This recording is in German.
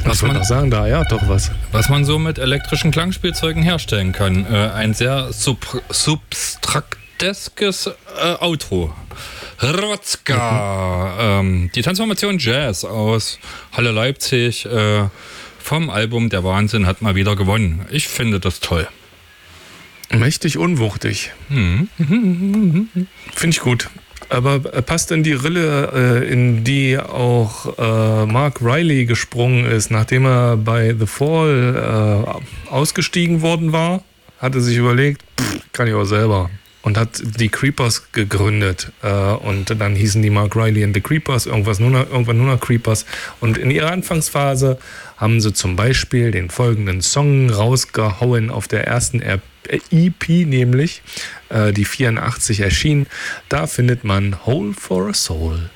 Ich würde noch sagen, da ja doch was. Was man so mit elektrischen Klangspielzeugen herstellen kann. Ein sehr substrakteskes Outro. Rotzka. Die Transformation Jazz aus Halle Leipzig vom Album Der Wahnsinn hat mal wieder gewonnen. Ich finde das toll. Mächtig unwuchtig. Finde ich gut. Aber passt in die Rille, in die auch Mark Riley gesprungen ist, nachdem er bei The Fall ausgestiegen worden war, hat er sich überlegt, kann ich auch selber. Und hat die Creepers gegründet. Und dann hießen die Mark Riley and the Creepers, irgendwann nur noch Creepers. Und in ihrer Anfangsphase haben sie zum Beispiel den folgenden Song rausgehauen auf der ersten EP, nämlich die 84 erschien. Da findet man Hole for a Soul.